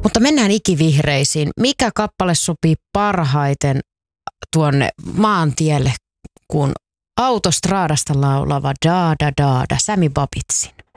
Mutta mennään ikivihreisiin. Mikä kappale sopii parhaiten tuonne maantielle, kun autostraadasta laulava Daada Daada, Sami Babitsin?